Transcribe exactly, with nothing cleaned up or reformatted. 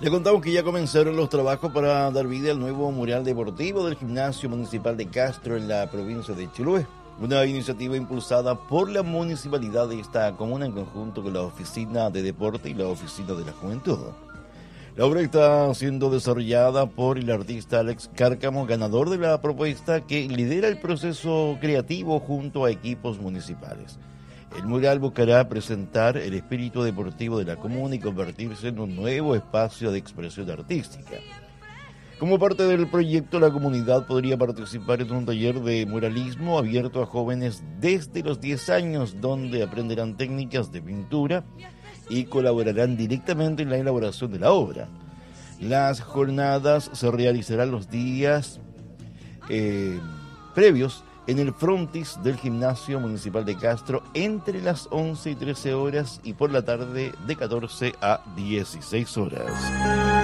Le contamos que ya comenzaron los trabajos para dar vida al nuevo mural deportivo del Gimnasio Municipal de Castro en la provincia de Chiloé. Una iniciativa impulsada por la municipalidad de esta comuna en conjunto con la Oficina de Deporte y la Oficina de la Juventud. La obra está siendo desarrollada por el artista Alex Cárcamo, ganador de la propuesta que lidera el proceso creativo junto a equipos municipales. El mural buscará presentar el espíritu deportivo de la comuna y convertirse en un nuevo espacio de expresión artística. Como parte del proyecto, la comunidad podría participar en un taller de muralismo abierto a jóvenes desde los diez años, donde aprenderán técnicas de pintura y colaborarán directamente en la elaboración de la obra. Las jornadas se realizarán los días eh, previos en el frontis del Gimnasio Municipal de Castro entre las once y trece horas y por la tarde de catorce a dieciséis horas.